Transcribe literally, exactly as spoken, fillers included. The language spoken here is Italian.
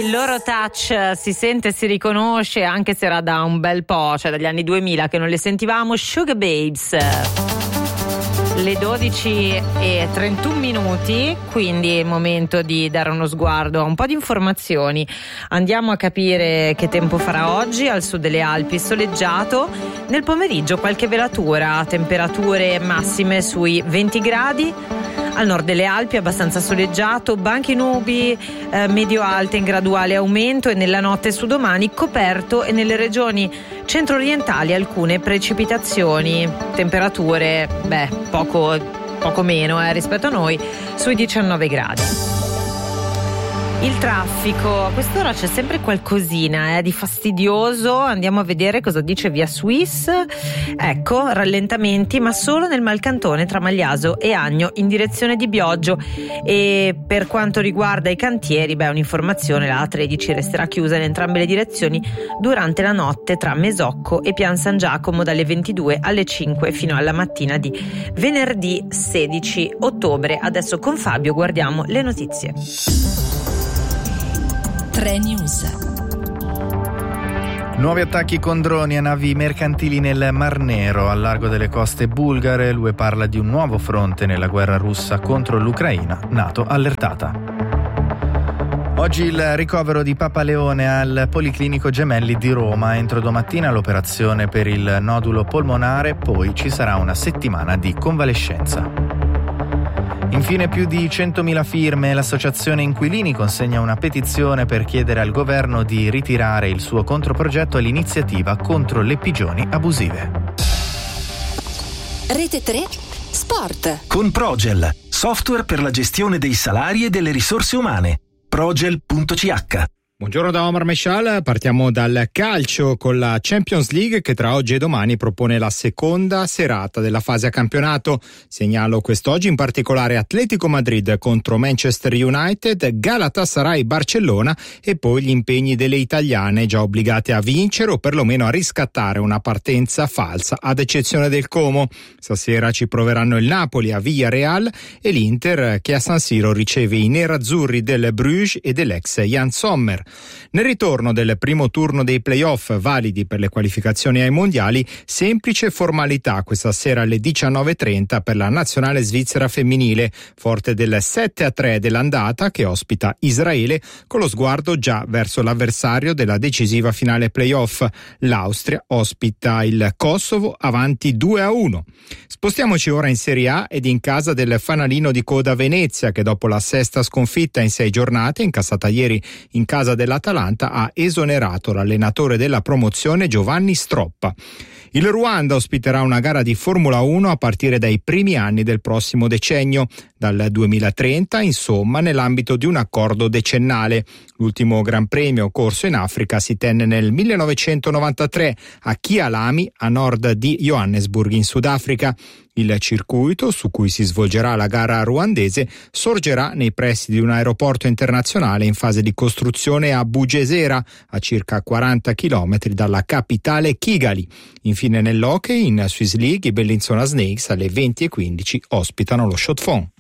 Il loro touch si sente e si riconosce, anche se era da un bel po', cioè dagli anni duemila che non le sentivamo. Sugababes. Le dodici e trentuno minuti, quindi è il momento di dare uno sguardo a un po' di informazioni. Andiamo a capire che tempo farà oggi. Al sud delle Alpi soleggiato, nel pomeriggio qualche velatura, temperature massime sui venti gradi. Al nord delle Alpi abbastanza soleggiato, banche nubi eh, medio-alte in graduale aumento, e nella notte su domani coperto, e nelle regioni centro-orientali alcune precipitazioni. Temperature, beh, poco, poco meno eh, rispetto a noi, sui diciannove gradi. Il traffico, a quest'ora c'è sempre qualcosina eh, di fastidioso. Andiamo a vedere cosa dice Via Swiss. Ecco, rallentamenti, ma solo nel Malcantone tra Magliaso e Agno in direzione di Bioggio. E per quanto riguarda i cantieri, beh, un'informazione: la A tredici resterà chiusa in entrambe le direzioni durante la notte tra Mesocco e Pian San Giacomo dalle ventidue alle cinque fino alla mattina di venerdì sedici ottobre. Adesso con Fabio guardiamo le notizie. tre News. Nuovi attacchi con droni a navi mercantili nel Mar Nero, al largo delle coste bulgare. L'U E parla di un nuovo fronte nella guerra russa contro l'Ucraina. NATO allertata. Oggi il ricovero di Papa Leone al Policlinico Gemelli di Roma. Entro domattina l'operazione per il nodulo polmonare, poi ci sarà una settimana di convalescenza. Infine, più di centomila firme. L'associazione Inquilini consegna una petizione per chiedere al governo di ritirare il suo controprogetto all'iniziativa contro le pigioni abusive. Rete tre Sport. Con Progel, software per la gestione dei salari e delle risorse umane. progel punto c h. Buongiorno da Omar Meshal, partiamo dal calcio con la Champions League che tra oggi e domani propone la seconda serata della fase a campionato. Segnalo quest'oggi in particolare Atletico Madrid contro Manchester United, Galatasaray Barcellona e poi gli impegni delle italiane già obbligate a vincere o perlomeno a riscattare una partenza falsa, ad eccezione del Como. Stasera ci proveranno il Napoli a Villarreal e l'Inter che a San Siro riceve i nerazzurri del Bruges e dell'ex Jan Sommer. Nel ritorno del primo turno dei playoff validi per le qualificazioni ai mondiali, semplice formalità questa sera alle diciannove e trenta per la nazionale svizzera femminile, forte del sette a tre dell'andata che ospita Israele, con lo sguardo già verso l'avversario della decisiva finale playoff. L'Austria ospita il Kosovo avanti due a uno. Spostiamoci ora in Serie A ed in casa del fanalino di coda Venezia, che dopo la sesta sconfitta in sei giornate, incassata ieri in casa dell'Atalanta, ha esonerato l'allenatore della promozione Giovanni Stroppa. Il Ruanda ospiterà una gara di Formula uno a partire dai primi anni del prossimo decennio, dal duemilatrenta, insomma, nell'ambito di un accordo decennale. L'ultimo Gran Premio corso in Africa si tenne nel millenovecentonovantatré a Kialami, a nord di Johannesburg in Sudafrica. Il circuito, su cui si svolgerà la gara ruandese, sorgerà nei pressi di un aeroporto internazionale in fase di costruzione a Bugesera, a circa quaranta chilometri dalla capitale Kigali. Infine nell'hockey, in Swiss League, i Bellinzona Snakes alle venti e quindici ospitano lo Shotfon.